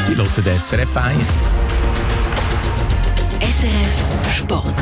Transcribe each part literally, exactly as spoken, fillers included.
Sie hören S R F eins. S R F Sport.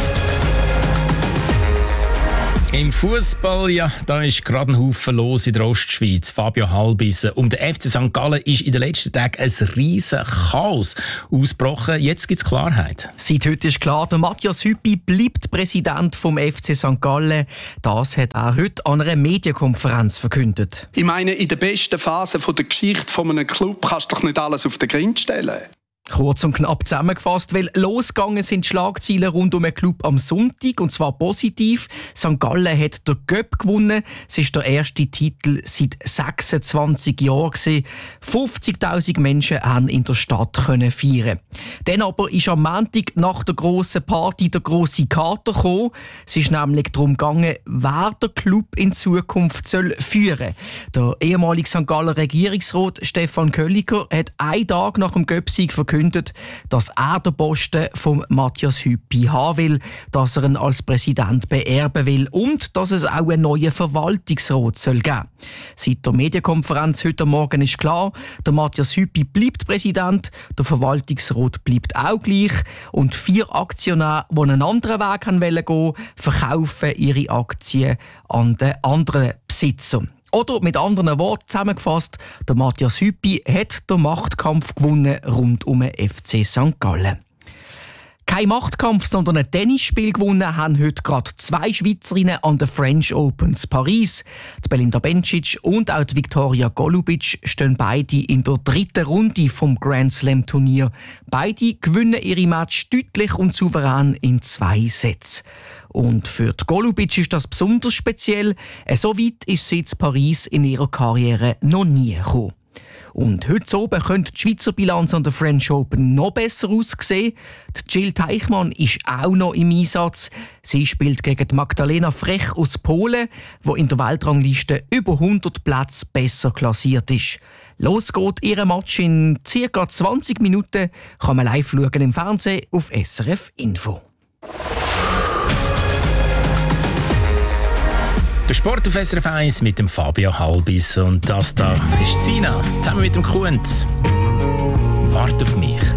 Im Fußball, ja, da ist gerade ein Haufen los in der Ostschweiz. Fabio Halbisen. Um den F C Sankt Gallen ist in den letzten Tagen ein riesen Chaos ausgebrochen. Jetzt gibt es Klarheit. Seit heute ist klar, der Matthias Hüppi bleibt Präsident vom F C Sankt Gallen. Das hat er heute an einer Medienkonferenz verkündet. Ich meine, in der besten Phase der Geschichte von einem Club kannst du doch nicht alles auf den Grind stellen. Kurz und knapp zusammengefasst, weil losgegangen sind die Schlagzeilen rund um den Club am Sonntag, und zwar positiv. Sankt Gallen hat den Göpp gewonnen. Es ist der erste Titel seit sechsundzwanzig Jahren. fünfzigtausend Menschen haben in der Stadt können feiern. Dann aber ist am Montag nach der grossen Party der grosse Kater gekommen. Es ist nämlich darum gegangen, wer der Club in Zukunft soll führen soll. Der ehemalige Sankt Galler Regierungsrat Stefan Kölliker hat einen Tag nach dem Göpp-Sieg verkündet, dass er den Posten von Matthias Hüppi haben will, dass er ihn als Präsident beerben will und dass es auch einen neuen Verwaltungsrat soll geben. Seit der Medienkonferenz heute Morgen ist klar, der Matthias Hüppi bleibt Präsident, der Verwaltungsrat bleibt auch gleich und vier Aktionäre, die einen anderen Weg gehen wollen, verkaufen ihre Aktien an den anderen Besitzer. Oder mit anderen Worten zusammengefasst, der Matthias Hüppi hat den Machtkampf gewonnen rund um den F C Sankt Gallen. Kein Machtkampf, sondern ein Tennisspiel gewonnen haben heute gerade zwei Schweizerinnen an den French Open in Paris. Die Belinda Bencic und auch die Viktoria Golubic stehen beide in der dritten Runde vom Grand Slam Turnier. Beide gewinnen ihre Match deutlich und souverän in zwei Sätzen. Und für die Golubic ist das besonders speziell. So weit ist sie in Paris in ihrer Karriere noch nie gekommen. Und heute oben könnte die Schweizer Bilanz an der French Open noch besser aussehen. Die Jill Teichmann ist auch noch im Einsatz. Sie spielt gegen die Magdalena Frech aus Polen, die in der Weltrangliste über hundert Plätze besser klassiert ist. Los geht ihr Match in ca. zwanzig Minuten. Kann man live schauen im Fernsehen auf S R F Info. Der Sport auf S R F eins mit dem Fabio Halbisen. Und das da ist Zina, zusammen mit dem Kunz. Wart auf mich.